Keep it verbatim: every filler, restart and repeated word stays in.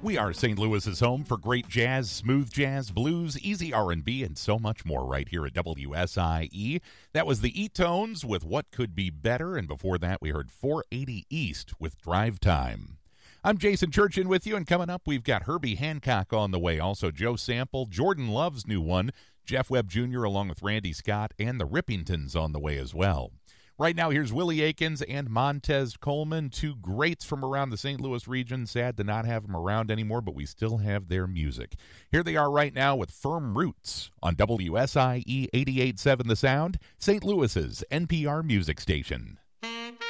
We are Saint Louis's home for great jazz, smooth jazz, blues, easy R and B, and so much more right here at W S I E. That was the E-Tones with What Could Be Better, and before that we heard four eighty East with Drive Time. I'm Jason Churchin with you, and coming up we've got Herbie Hancock on the way, also Joe Sample, Jordan Love's new one, Jeff Webb Junior along with Randy Scott, and the Rippingtons on the way as well. Right now, here's Willie Aikens and Montez Coleman, two greats from around the Saint Louis region. Sad to not have them around anymore, but we still have their music. Here they are right now with Firm Roots on W S I E eighty-eight point seven The Sound, Saint Louis's N P R music station.